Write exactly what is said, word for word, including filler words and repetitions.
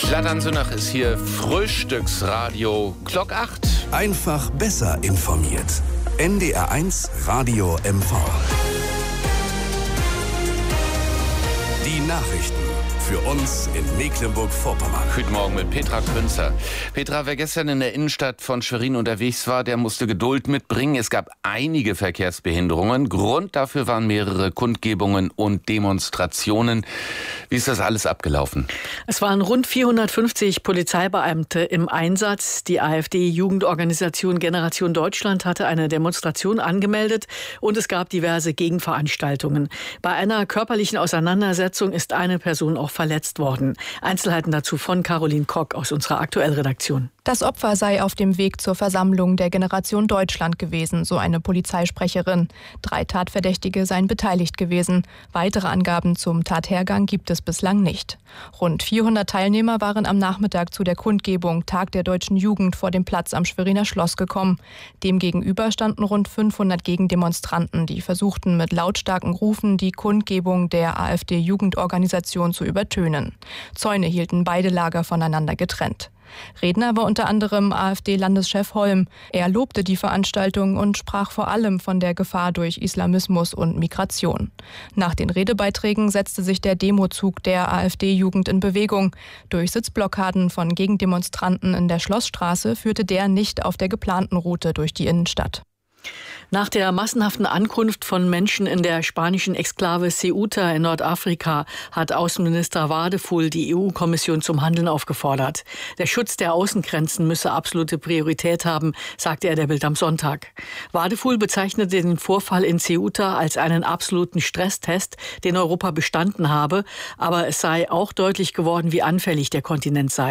Kladdern-Sünach ist hier Frühstücksradio Glock acht. Einfach besser informiert. N D R eins Radio M V. Die Nachrichten für uns in Mecklenburg-Vorpommern. Guten Morgen mit Petra Künzer. Petra, wer gestern in der Innenstadt von Schwerin unterwegs war, der musste Geduld mitbringen. Es gab einige Verkehrsbehinderungen. Grund dafür waren mehrere Kundgebungen und Demonstrationen. Wie ist das alles abgelaufen? Es waren rund vierhundertfünfzig Polizeibeamte im Einsatz. Die AfD-Jugendorganisation Generation Deutschland hatte eine Demonstration angemeldet und es gab diverse Gegenveranstaltungen. Bei einer körperlichen Auseinandersetzung ist eine Person auch verletzt worden. Einzelheiten dazu von Caroline Kock aus unserer Aktuellredaktion. Das Opfer sei auf dem Weg zur Versammlung der Generation Deutschland gewesen, so eine Polizeisprecherin. Drei Tatverdächtige seien beteiligt gewesen. Weitere Angaben zum Tathergang gibt es bislang nicht. Rund vierhundert Teilnehmer waren am Nachmittag zu der Kundgebung Tag der deutschen Jugend vor dem Platz am Schweriner Schloss gekommen. Demgegenüber standen rund fünfhundert Gegendemonstranten, die versuchten mit lautstarken Rufen die Kundgebung der AfD-Jugendorganisation zu übertönen. Zäune hielten beide Lager voneinander getrennt. Redner war unter anderem AfD-Landeschef Holm. Er lobte die Veranstaltung und sprach vor allem von der Gefahr durch Islamismus und Migration. Nach den Redebeiträgen setzte sich der Demozug der AfD-Jugend in Bewegung. Durch Sitzblockaden von Gegendemonstranten in der Schlossstraße führte der nicht auf der geplanten Route durch die Innenstadt. Nach der massenhaften Ankunft von Menschen in der spanischen Exklave Ceuta in Nordafrika hat Außenminister Wadefull die E U-Kommission zum Handeln aufgefordert. Der Schutz der Außengrenzen müsse absolute Priorität haben, sagte er der Bild am Sonntag. Wadefull bezeichnete den Vorfall in Ceuta als einen absoluten Stresstest, den Europa bestanden habe, aber es sei auch deutlich geworden, wie anfällig der Kontinent sei.